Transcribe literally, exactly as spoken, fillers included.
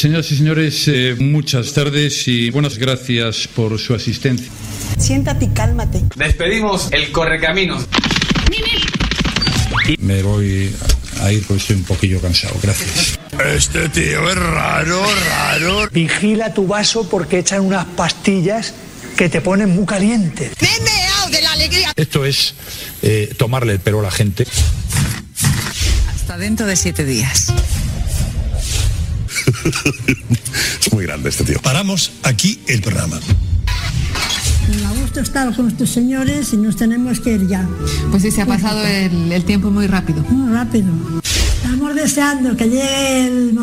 Señoras y señores, eh, muchas tardes y buenas gracias por su asistencia. Siéntate y cálmate. Despedimos el Correcaminos. Me voy a ir porque estoy un poquillo cansado. Gracias. Este tío es raro, raro. Vigila tu vaso porque echan unas pastillas que te ponen muy caliente. ¡Me he meado de la alegría! Esto es eh, tomarle el pelo a la gente. Hasta dentro de siete días. Es muy grande este tío. Paramos aquí el programa. A gusto estar con estos señores y nos tenemos que ir ya. Pues sí, se ha pasado el, el tiempo muy rápido. Muy rápido. Estamos deseando que llegue el momento.